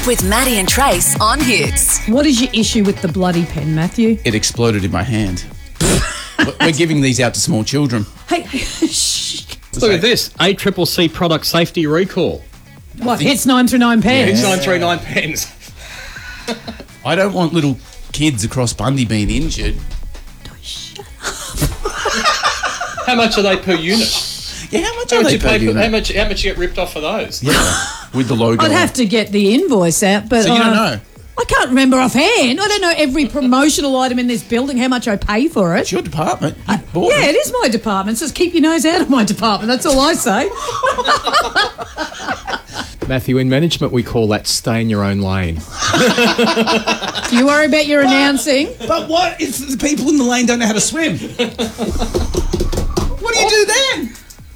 with Maddie and Trace on Hits. What is your issue with the bloody pen, Matthew? It exploded in my hand. We're giving these out to small children. Hey, shh. Look at this. ACCC product safety recall. What, Hits 939 pens? Hits 939 pens. I don't want little kids across Bundy being injured. How much are they per unit? Yeah, how much are they per unit? How much you get ripped off for those? Yeah, with the logo. I'd have to get the invoice out, but So you don't know? I can't remember offhand. I don't know every promotional item in this building, how much I pay for it. It's your department. You bought Yeah, it is my department. It says keep your nose out of my department. That's all I say. Matthew, in management we call that stay in your own lane. Do you worry about your announcing? But what if the people in the lane don't know how to swim? What do you do then?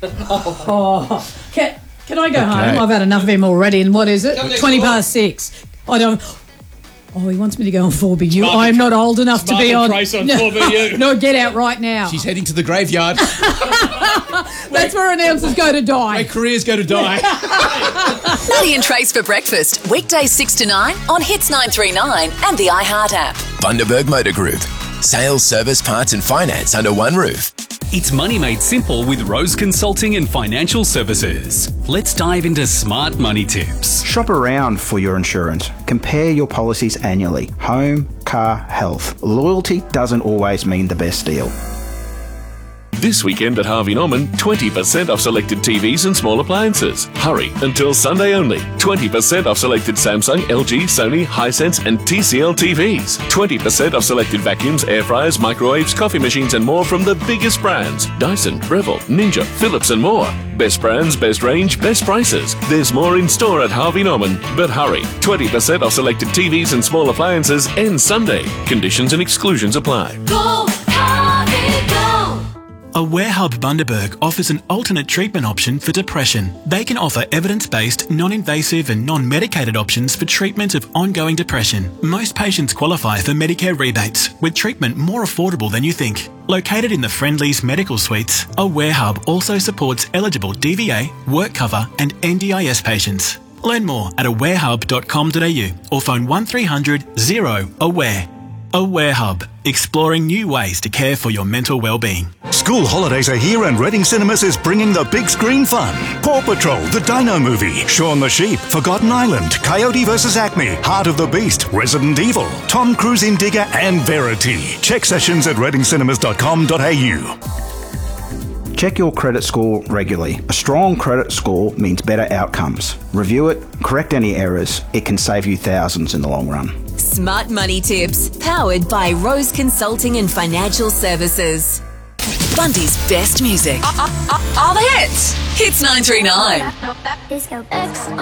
Can I go home? I've had enough of him already. And what is it? 20 past 6. I don't... Oh, he wants me to go on 4BU. I am not old enough to be on... Trace on 4BU. No, get out right now. She's heading to the graveyard. That's where announcers go to die. Where careers go to die. Maddie and Trace for breakfast. Weekdays 6 to 9 on Hits 939 and the iHeart app. Bundaberg Motor Group. Sales, service, parts and finance under one roof. It's money made simple with Rose Consulting and Financial Services. Let's dive into smart money tips. Shop around for your insurance. Compare your policies annually. Home, car, health. Loyalty doesn't always mean the best deal. This weekend at Harvey Norman, 20% off selected TVs and small appliances. Hurry, until Sunday only. 20% off selected Samsung, LG, Sony, Hisense and TCL TVs. 20% off selected vacuums, air fryers, microwaves, coffee machines and more from the biggest brands. Dyson, Breville, Ninja, Philips and more. Best brands, best range, best prices. There's more in store at Harvey Norman. But hurry, 20% off selected TVs and small appliances ends Sunday. Conditions and exclusions apply. Go, Harvey, go! Aware Hub Bundaberg offers an alternate treatment option for depression. They can offer evidence-based, non-invasive and non-medicated options for treatment of ongoing depression. Most patients qualify for Medicare rebates, with treatment more affordable than you think. Located in the Friendly's medical suites, Aware Hub also supports eligible DVA, work cover and NDIS patients. Learn more at awarehub.com.au or phone 1300 0-AWARE. Aware Hub, exploring new ways to care for your mental well-being. School holidays are here and Reading Cinemas is bringing the big screen fun. Paw Patrol, the Dino Movie, Shaun the Sheep, Forgotten Island, Coyote vs. Acme, Heart of the Beast, Resident Evil, Tom Cruise in Digger and Verity. Check sessions at readingcinemas.com.au. Check your credit score regularly. A strong credit score means better outcomes. Review it, correct any errors. It can save you thousands in the long run. Smart money tips, powered by Rose Consulting and Financial Services. Bundy's best music. All the hits. Hits 939.